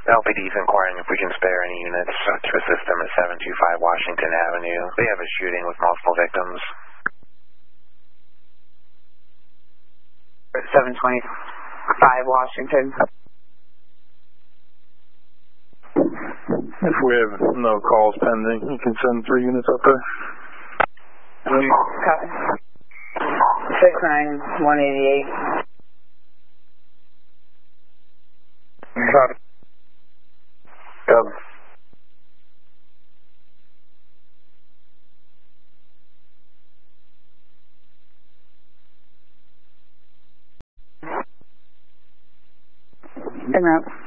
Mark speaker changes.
Speaker 1: LPD is inquiring if we can spare any units to assist them at 725 Washington Avenue. They have a shooting with multiple victims.
Speaker 2: 725 Washington.
Speaker 3: If we have no calls pending, you can send 3 units up there.
Speaker 2: Copy. 69188.
Speaker 3: Copy.
Speaker 2: En route.